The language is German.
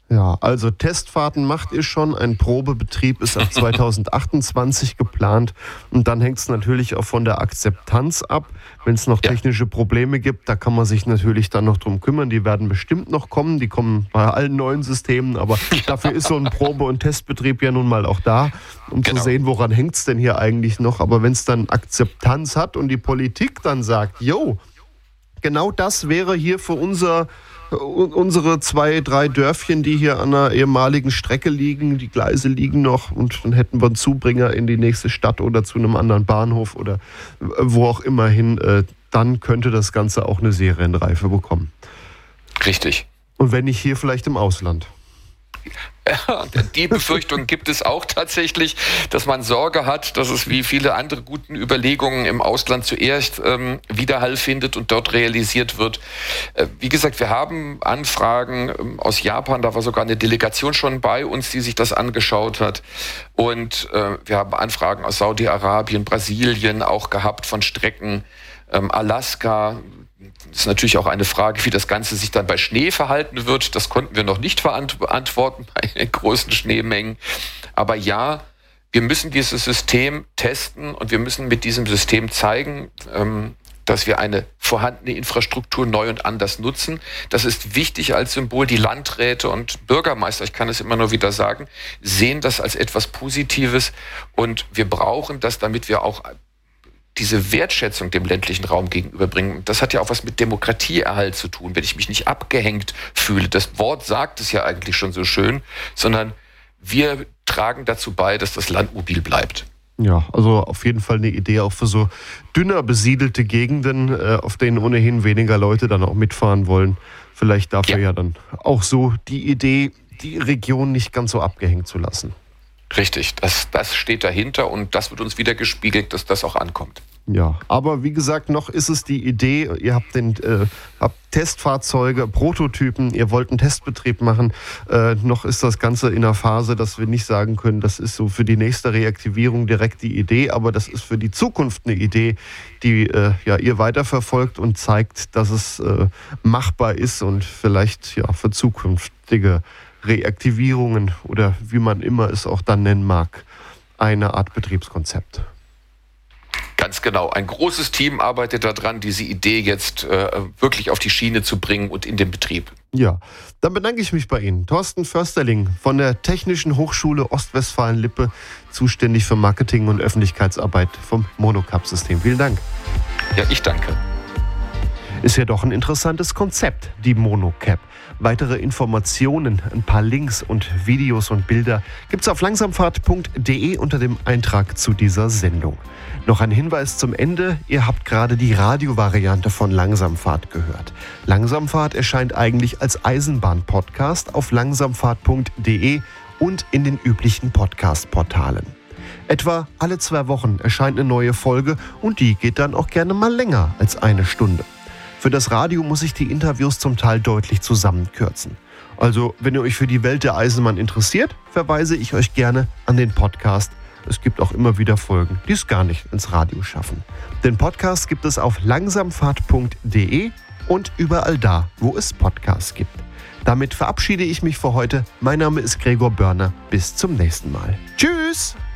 Ja, also Testfahrten macht ihr schon. Ein Probebetrieb ist ab 2028 geplant. Und dann hängt es natürlich auch von der Akzeptanz ab. Wenn es noch technische Probleme gibt, da kann man sich natürlich dann noch drum kümmern. Die werden bestimmt noch kommen. Die kommen bei allen neuen Systemen. Aber dafür ist so ein Probe- und Testbetrieb ja nun mal auch da, um zu sehen, woran hängt es denn hier eigentlich noch. Aber wenn es dann Akzeptanz hat und die Politik dann sagt, jo, genau das wäre hier für unsere 2, 3 Dörfchen, die hier an einer ehemaligen Strecke liegen, die Gleise liegen noch und dann hätten wir einen Zubringer in die nächste Stadt oder zu einem anderen Bahnhof oder wo auch immer hin, dann könnte das Ganze auch eine Serienreife bekommen. Richtig. Und wenn nicht hier, vielleicht im Ausland. Die Befürchtung gibt es auch tatsächlich, dass man Sorge hat, dass es wie viele andere guten Überlegungen im Ausland zuerst Widerhall findet und dort realisiert wird. Wie gesagt, wir haben Anfragen aus Japan, da war sogar eine Delegation schon bei uns, die sich das angeschaut hat. Und wir haben Anfragen aus Saudi-Arabien, Brasilien auch gehabt von Strecken, Alaska. Das ist natürlich auch eine Frage, wie das Ganze sich dann bei Schnee verhalten wird. Das konnten wir noch nicht beantworten bei großen Schneemengen. Aber ja, wir müssen dieses System testen und wir müssen mit diesem System zeigen, dass wir eine vorhandene Infrastruktur neu und anders nutzen. Das ist wichtig als Symbol. Die Landräte und Bürgermeister, ich kann es immer nur wieder sagen, sehen das als etwas Positives und wir brauchen das, damit wir auch diese Wertschätzung dem ländlichen Raum gegenüberbringen. Das hat ja auch was mit Demokratieerhalt zu tun, wenn ich mich nicht abgehängt fühle. Das Wort sagt es ja eigentlich schon so schön, sondern wir tragen dazu bei, dass das Land mobil bleibt. Ja, also auf jeden Fall eine Idee auch für so dünner besiedelte Gegenden, auf denen ohnehin weniger Leute dann auch mitfahren wollen. Vielleicht dafür ja dann auch so die Idee, die Region nicht ganz so abgehängt zu lassen. Richtig, das steht dahinter und das wird uns wieder gespiegelt, dass das auch ankommt. Ja, aber wie gesagt, noch ist es die Idee, ihr habt habt Testfahrzeuge, Prototypen, ihr wollt einen Testbetrieb machen. Noch ist das Ganze in der Phase, dass wir nicht sagen können, das ist so für die nächste Reaktivierung direkt die Idee, aber das ist für die Zukunft eine Idee, die ihr weiterverfolgt und zeigt, dass es machbar ist und vielleicht für zukünftige Reaktivierungen oder wie man immer es auch dann nennen mag, eine Art Betriebskonzept. Ganz genau. Ein großes Team arbeitet daran, diese Idee jetzt wirklich auf die Schiene zu bringen und in den Betrieb. Ja, dann bedanke ich mich bei Ihnen. Thorsten Försterling von der Technischen Hochschule Ostwestfalen-Lippe, zuständig für Marketing und Öffentlichkeitsarbeit vom Monocap-System. Vielen Dank. Ja, ich danke. Ist ja doch ein interessantes Konzept, die Monocap. Weitere Informationen, ein paar Links und Videos und Bilder gibt's auf langsamfahrt.de unter dem Eintrag zu dieser Sendung. Noch ein Hinweis zum Ende, ihr habt gerade die Radiovariante von Langsamfahrt gehört. Langsamfahrt erscheint eigentlich als Eisenbahn-Podcast auf langsamfahrt.de und in den üblichen Podcast-Portalen. Etwa alle 2 Wochen erscheint eine neue Folge und die geht dann auch gerne mal länger als 1 Stunde. Für das Radio muss ich die Interviews zum Teil deutlich zusammenkürzen. Also, wenn ihr euch für die Welt der Eisenbahn interessiert, verweise ich euch gerne an den Podcast. Es gibt auch immer wieder Folgen, die es gar nicht ins Radio schaffen. Den Podcast gibt es auf langsamfahrt.de und überall da, wo es Podcasts gibt. Damit verabschiede ich mich für heute. Mein Name ist Gregor Börner. Bis zum nächsten Mal. Tschüss!